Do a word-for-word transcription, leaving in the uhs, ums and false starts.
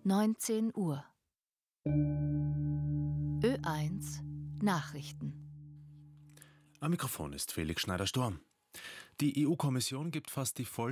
neunzehn Uhr. Ö eins Nachrichten. Am Mikrofon ist Felix Schneider-Sturm. Die E U-Kommission gibt fast die vollständige